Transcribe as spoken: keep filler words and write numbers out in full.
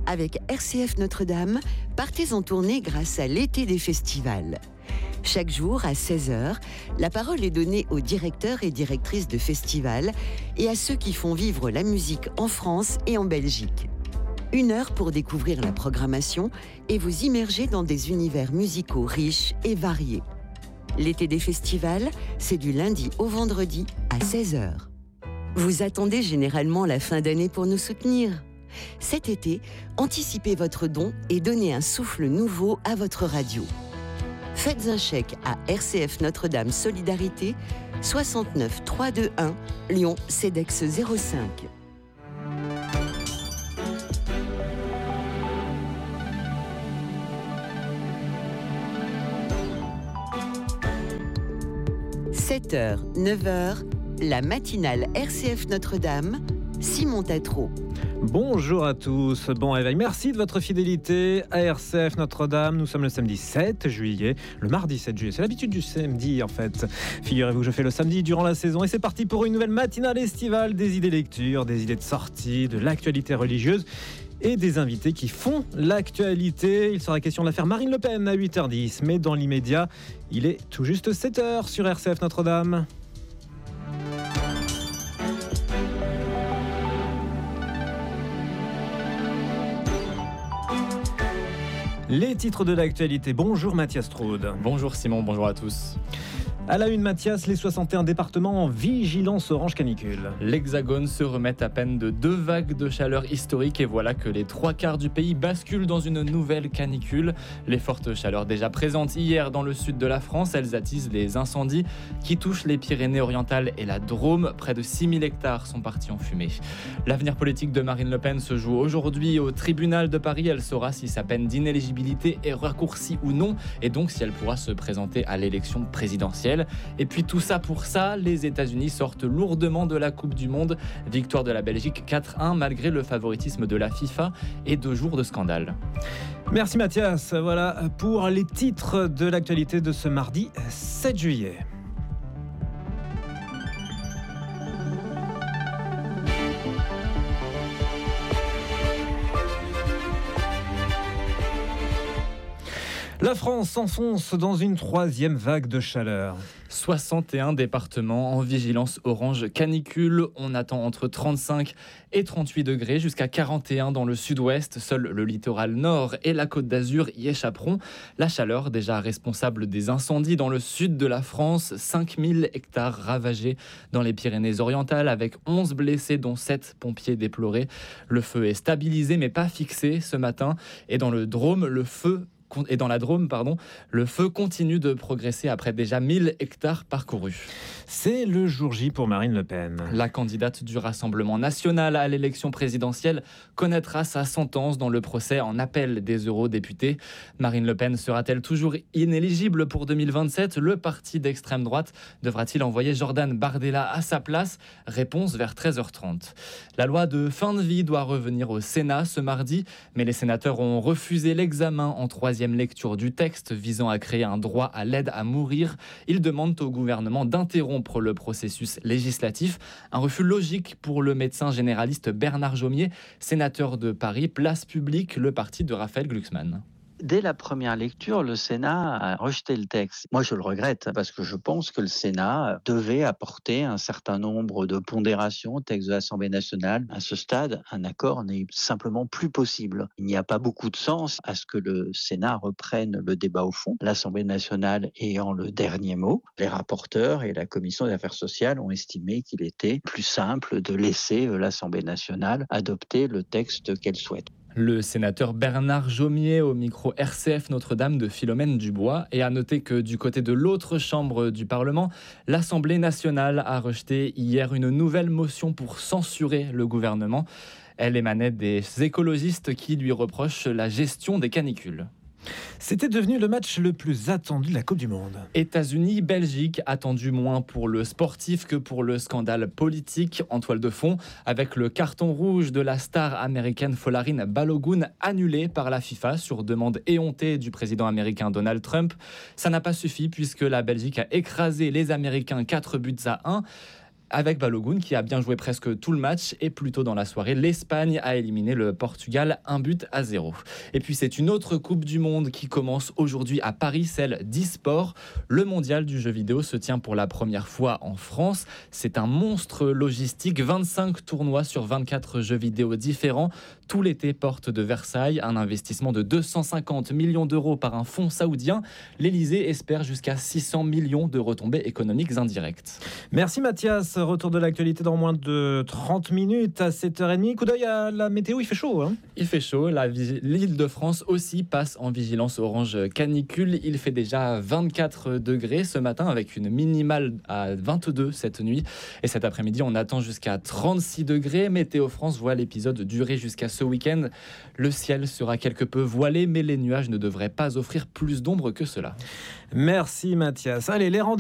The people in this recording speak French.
Avec R C F Notre-Dame, partez en tournée grâce à l'été des festivals. Chaque jour, à seize heures, la parole est donnée aux directeurs et directrices de festivals et à ceux qui font vivre la musique en France et en Belgique. Une heure pour découvrir la programmation et vous immerger dans des univers musicaux riches et variés. L'été des festivals, c'est du lundi au vendredi à seize heures. Vous attendez généralement la fin d'année pour nous soutenir. Cet été, anticipez votre don et donnez un souffle nouveau à votre radio. Faites un chèque à R C F Notre-Dame Solidarité, soixante-neuf trois cent vingt-et-un, Lyon, CEDEX zéro cinq. sept heures, neuf heures, la matinale R C F Notre-Dame, Simon Tatro. Bonjour à tous, bon réveil, merci de votre fidélité à R C F Notre-Dame. Nous sommes le samedi sept juillet, le mardi sept juillet, c'est l'habitude du samedi en fait. Figurez-vous que je fais le samedi durant la saison et c'est parti pour une nouvelle matinale estivale, des idées lecture, des idées de sortie, de l'actualité religieuse et des invités qui font l'actualité. Il sera question de l'affaire Marine Le Pen à huit heures dix, mais dans l'immédiat, il est tout juste sept heures sur R C F Notre-Dame. Les titres de l'actualité. Bonjour Mathias Straude. Bonjour Simon, bonjour à tous. À la une, Mathias, les soixante et un départements en vigilance orange canicule. L'Hexagone se remet à peine de deux vagues de chaleur historiques et voilà que les trois quarts du pays basculent dans une nouvelle canicule. Les fortes chaleurs déjà présentes hier dans le sud de la France, elles attisent les incendies qui touchent les Pyrénées-Orientales et la Drôme. Près de six mille hectares sont partis en fumée. L'avenir politique de Marine Le Pen se joue aujourd'hui au tribunal de Paris. Elle saura si sa peine d'inéligibilité est raccourcie ou non et donc si elle pourra se présenter à l'élection présidentielle. Et puis tout ça pour ça, les États-Unis sortent lourdement de la Coupe du Monde. Victoire de la Belgique quatre un malgré le favoritisme de la FIFA et deux jours de scandale. Merci Mathias, voilà pour les titres de l'actualité de ce mardi sept juillet. La France s'enfonce dans une troisième vague de chaleur. soixante et un départements en vigilance orange canicule. On attend entre trente-cinq et trente-huit degrés, jusqu'à quarante et un dans le sud-ouest. Seul le littoral nord et la Côte d'Azur y échapperont. La chaleur, déjà responsable des incendies dans le sud de la France. cinq mille hectares ravagés dans les Pyrénées-Orientales, avec onze blessés, dont sept pompiers déplorés. Le feu est stabilisé, mais pas fixé ce matin. Et dans le Drôme, le feu Et dans la Drôme, pardon, le feu continue de progresser après déjà mille hectares parcourus. C'est le jour J pour Marine Le Pen. La candidate du Rassemblement national à l'élection présidentielle connaîtra sa sentence dans le procès en appel des eurodéputés. Marine Le Pen sera-t-elle toujours inéligible pour deux mille vingt-sept ? Le parti d'extrême droite devra-t-il envoyer Jordan Bardella à sa place ? Réponse vers treize heures trente. La loi de fin de vie doit revenir au Sénat ce mardi, mais les sénateurs ont refusé l'examen en troisième lecture du texte visant à créer un droit à l'aide à mourir. Ils demandent au gouvernement d'interrompre le processus législatif. Un refus logique pour le médecin généraliste Bernard Jomier, sénateur de Paris, Place Publique, le parti de Raphaël Glucksmann. Dès la première lecture, le Sénat a rejeté le texte. Moi, je le regrette parce que je pense que le Sénat devait apporter un certain nombre de pondérations au texte de l'Assemblée nationale. À ce stade, un accord n'est simplement plus possible. Il n'y a pas beaucoup de sens à ce que le Sénat reprenne le débat au fond, l'Assemblée nationale ayant le dernier mot. Les rapporteurs et la Commission des affaires sociales ont estimé qu'il était plus simple de laisser l'Assemblée nationale adopter le texte qu'elle souhaite. Le sénateur Bernard Jomier au micro R C F Notre-Dame de Philomène Dubois. Et à noter que du côté de l'autre chambre du Parlement, l'Assemblée nationale a rejeté hier une nouvelle motion pour censurer le gouvernement. Elle émanait des écologistes qui lui reprochent la gestion des canicules. C'était devenu le match le plus attendu de la Coupe du Monde. États-Unis-Belgique, attendu moins pour le sportif que pour le scandale politique en toile de fond, avec le carton rouge de la star américaine Folarin Balogun annulé par la FIFA sur demande éhontée du président américain Donald Trump. Ça n'a pas suffi puisque la Belgique a écrasé les Américains quatre buts à un. avec Balogun qui a bien joué presque tout le match. Et plus tôt dans la soirée, l'Espagne a éliminé le Portugal un but à zéro. Et puis c'est une autre Coupe du Monde qui commence aujourd'hui à Paris, celle d'e-sport. Le mondial du jeu vidéo se tient pour la première fois en France. C'est un monstre logistique, vingt-cinq tournois sur vingt-quatre jeux vidéo différents. Tout l'été, porte de Versailles, un investissement de deux cent cinquante millions d'euros par un fonds saoudien. L'Elysée espère jusqu'à six cents millions de retombées économiques indirectes. Merci Mathias, retour de l'actualité dans moins de trente minutes à sept heures trente. Coup d'œil à la météo, il fait chaud. Hein il fait chaud, la, l'île de France aussi passe en vigilance orange canicule. Il fait déjà vingt-quatre degrés ce matin avec une minimale à vingt-deux cette nuit. Et cet après-midi, on attend jusqu'à trente-six degrés. Météo France voit l'épisode durer jusqu'à ce week-end. Le ciel sera quelque peu voilé, mais les nuages ne devraient pas offrir plus d'ombre que cela. Merci Mathias. Allez, les rendez-vous.